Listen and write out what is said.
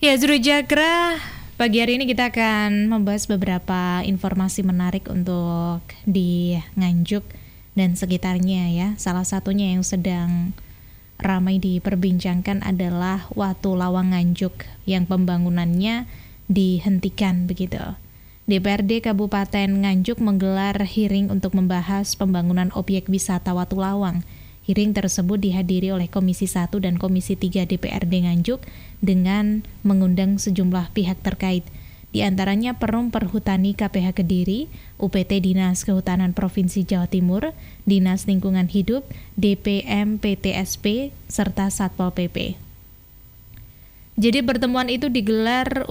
Ya, Zuru Jagra, pagi hari ini kita akan membahas beberapa informasi menarik untuk di Nganjuk dan sekitarnya ya. Salah satunya yang sedang ramai diperbincangkan adalah Watu Lawang Nganjuk yang pembangunannya dihentikan begitu. DPRD Kabupaten Nganjuk menggelar hearing untuk membahas pembangunan objek wisata Watu Lawang. Hearing tersebut dihadiri oleh Komisi 1 dan Komisi 3 DPRD Nganjuk dengan mengundang sejumlah pihak terkait. Di antaranya Perum Perhutani KPH Kediri, UPT Dinas Kehutanan Provinsi Jawa Timur, Dinas Lingkungan Hidup, DPM PTSP, serta Satpol PP. Jadi pertemuan itu digelar